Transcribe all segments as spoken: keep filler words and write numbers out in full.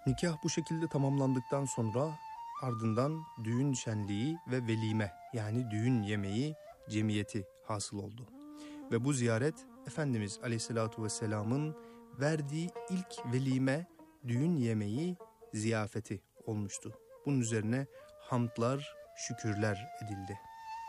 Nikah bu şekilde tamamlandıktan sonra ardından düğün şenliği ve velime yani düğün yemeği cemiyeti hasıl oldu. Ve bu ziyaret Efendimiz Aleyhisselatü Vesselam'ın verdiği ilk velime düğün yemeği ziyafeti olmuştu. Bunun üzerine hamdlar, şükürler edildi.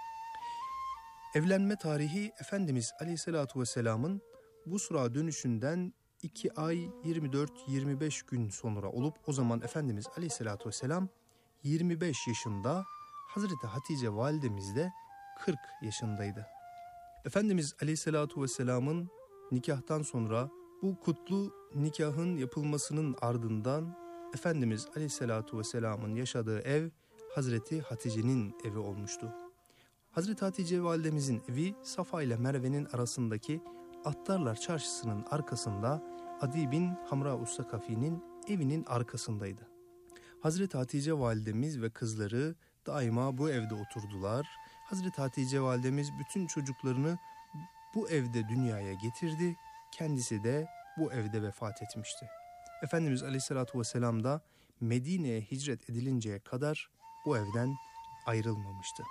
Evlenme tarihi Efendimiz Aleyhisselatü Vesselam'ın bu sıra dönüşünden iki ay yirmi dört yirmi beş gün sonra olup o zaman Efendimiz Aleyhisselatü Vesselam yirmi beş yaşında, Hazreti Hatice validemiz de kırk yaşındaydı. Efendimiz Aleyhisselatü Vesselam'ın nikahtan sonra bu kutlu nikahın yapılmasının ardından Efendimiz Aleyhisselatü Vesselam'ın yaşadığı ev Hazreti Hatice'nin evi olmuştu. Hazreti Hatice validemizin evi Safa ile Merve'nin arasındaki Attarlar Çarşısı'nın arkasında Adi bin Hamra Sakafi'nin evinin arkasındaydı. Hazreti Hatice validemiz ve kızları daima bu evde oturdular. Hazreti Hatice validemiz bütün çocuklarını bu evde dünyaya getirdi. Kendisi de bu evde vefat etmişti. Efendimiz Aleyhisselatü Vesselam da Medine'ye hicret edilinceye kadar bu evden ayrılmamıştı.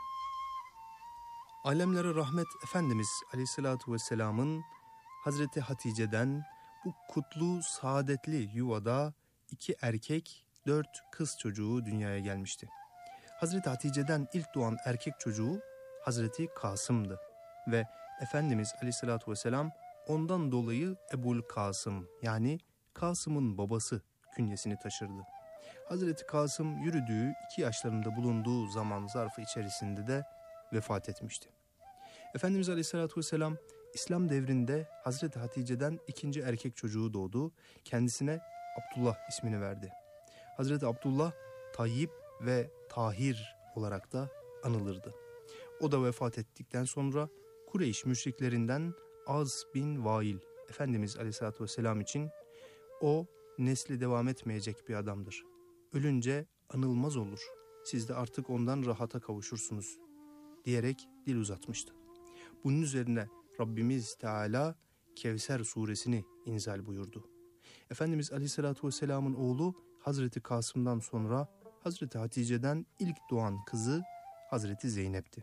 Alemlere rahmet Efendimiz Aleyhisselatü Vesselam'ın Hazreti Hatice'den bu kutlu, saadetli yuvada iki erkek, dört kız çocuğu dünyaya gelmişti. Hazreti Hatice'den ilk doğan erkek çocuğu Hazreti Kasım'dı ve Efendimiz Aleyhisselatü Vesselam ondan dolayı Ebul Kasım yani Kasım'ın babası künyesini taşırdı. Hazreti Kasım yürüdüğü iki yaşlarında bulunduğu zaman zarfı içerisinde de vefat etmişti. Efendimiz Aleyhisselatü Vesselam İslam devrinde Hazreti Hatice'den ikinci erkek çocuğu doğdu. Kendisine Abdullah ismini verdi. Hazreti Abdullah Tayyip ve Tahir olarak da anılırdı. O da vefat ettikten sonra Kureyş müşriklerinden Az bin Vail Efendimiz Aleyhisselatü Vesselam için o nesli devam etmeyecek bir adamdır. Ölünce anılmaz olur. Siz de artık ondan rahata kavuşursunuz diyerek dil uzatmıştı. Bunun üzerine Rabbimiz Teala Kevser suresini inzal buyurdu. Efendimiz Aleyhisselatü Vesselam'ın oğlu Hazreti Kasım'dan sonra Hazreti Hatice'den ilk doğan kızı Hazreti Zeynep'ti.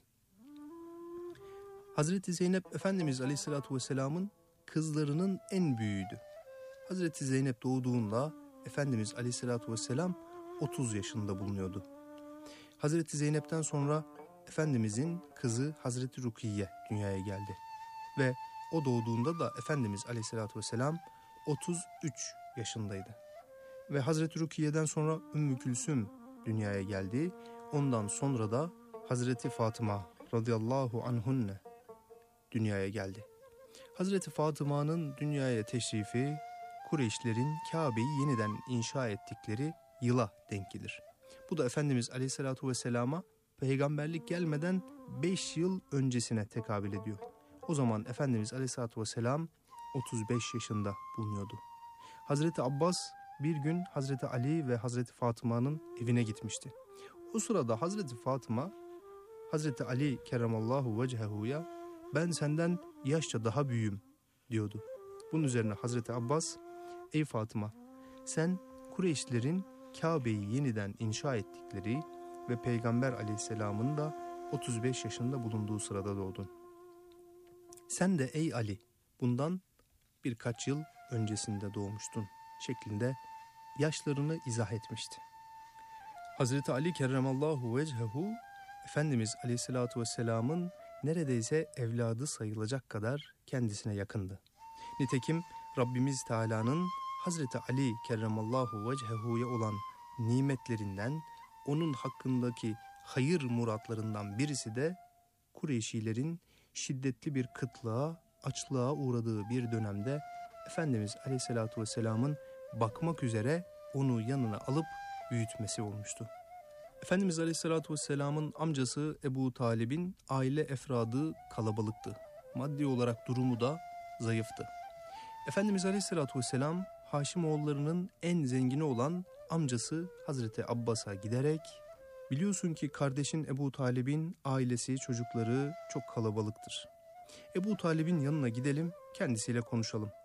Hazreti Zeynep Efendimiz Aleyhisselatü Vesselam'ın kızlarının en büyüğüydü. Hazreti Zeynep doğduğunda Efendimiz Aleyhisselatü Vesselam otuz yaşında bulunuyordu. Hazreti Zeynep'ten sonra Efendimizin kızı Hazreti Rukiye dünyaya geldi. Ve o doğduğunda da Efendimiz Aleyhisselatü Vesselam otuz üç yaşındaydı. Ve Hazreti Rukiye'den sonra Ümmü Külsüm dünyaya geldi. Ondan sonra da Hazreti Fatıma radıyallahu anhunne dünyaya geldi. Hazreti Fatıma'nın dünyaya teşrifi Kureyşlerin Kabe'yi yeniden inşa ettikleri yıla denk gelir. Bu da Efendimiz Aleyhisselatü Vesselam'a peygamberlik gelmeden beş yıl öncesine tekabül ediyor. O zaman Efendimiz Aleyhisselatü Vesselam otuz beş yaşında bulunuyordu. Hazreti Abbas bir gün Hazreti Ali ve Hazreti Fatıma'nın evine gitmişti. O sırada Hazreti Fatıma Hazreti Ali kerramallahu vecehu'ya ben senden yaşça daha büyüğüm diyordu. Bunun üzerine Hazreti Abbas ey Fatıma sen Kureyşlerin Kabe'yi yeniden inşa ettikleri ve Peygamber Aleyhisselam'ın da otuz beş yaşında bulunduğu sırada doğdun. Sen de ey Ali bundan birkaç yıl öncesinde doğmuştun şeklinde yaşlarını izah etmişti. Hazreti Ali kerramallahu vecehu Efendimiz Aleyhisselatü Vesselam'ın neredeyse evladı sayılacak kadar kendisine yakındı. Nitekim Rabbimiz Teala'nın Hazreti Ali kerramallahu vecehu'ya olan nimetlerinden onun hakkındaki hayır muratlarından birisi de Kureyşilerin şiddetli bir kıtlığa, açlığa uğradığı bir dönemde Efendimiz Aleyhisselatü Vesselam'ın bakmak üzere onu yanına alıp büyütmesi olmuştu. Efendimiz Aleyhisselatü Vesselam'ın amcası Ebu Talib'in aile efradı kalabalıktı. Maddi olarak durumu da zayıftı. Efendimiz Aleyhisselatü Vesselam Haşimoğullarının en zengini olan amcası Hazreti Abbas'a giderek biliyorsun ki kardeşin Ebu Talib'in ailesi, çocukları çok kalabalıktır. Ebu Talib'in yanına gidelim, kendisiyle konuşalım.